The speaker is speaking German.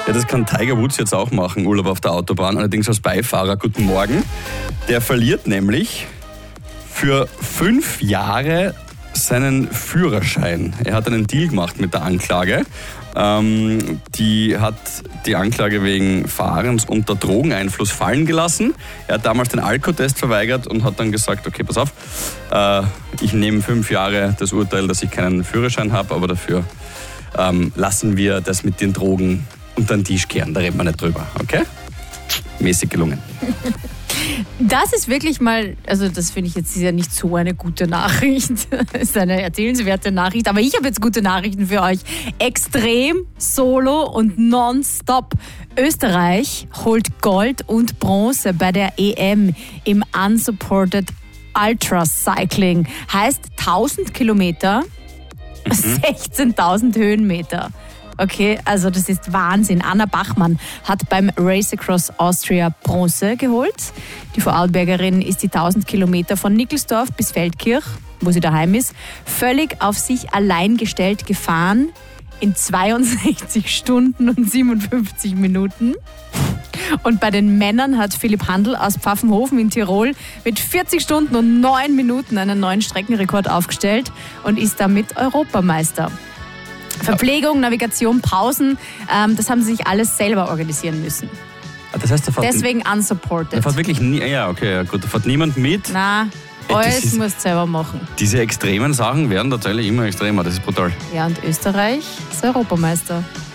Ja, das kann Tiger Woods jetzt auch machen, Urlaub auf der Autobahn, allerdings als Beifahrer. Guten Morgen. Der verliert nämlich für 5 Jahre seinen Führerschein. Er hat einen Deal gemacht mit der Anklage. Die hat die Anklage wegen Fahrens unter Drogeneinfluss fallen gelassen. Er hat damals den Alkotest verweigert und hat dann gesagt, okay, pass auf, ich nehme 5 Jahre das Urteil, dass ich keinen Führerschein habe, aber dafür lassen wir das mit den Drogen unter den Tisch kehren. Da reden wir nicht drüber, okay? Mäßig gelungen. Das ist wirklich mal, also das finde ich jetzt ist ja nicht so eine gute Nachricht. Das ist eine erzählenswerte Nachricht, aber ich habe jetzt gute Nachrichten für euch. Extrem, Solo und Nonstop. Österreich holt Gold und Bronze bei der EM im Unsupported Ultracycling. Heißt 1000 Kilometer, 16.000 Höhenmeter. Okay, also das ist Wahnsinn. Anna Bachmann hat beim Race Across Austria Bronze geholt. Die Vorarlbergerin ist die 1000 Kilometer von Nickelsdorf bis Feldkirch, wo sie daheim ist, völlig auf sich allein gestellt gefahren in 62 Stunden und 57 Minuten. Und bei den Männern hat Philipp Handl aus Pfaffenhofen in Tirol mit 40 Stunden und 9 Minuten einen neuen Streckenrekord aufgestellt und ist damit Europameister. Verpflegung, Navigation, Pausen, das haben sie sich alles selber organisieren müssen. Das heißt, deswegen unsupported. Da fährt wirklich ja, okay, ja, gut, da fährt niemand mit. Nein, alles musst du selber machen. Diese extremen Sachen werden tatsächlich immer extremer, das ist brutal. Ja, und Österreich ist Europameister.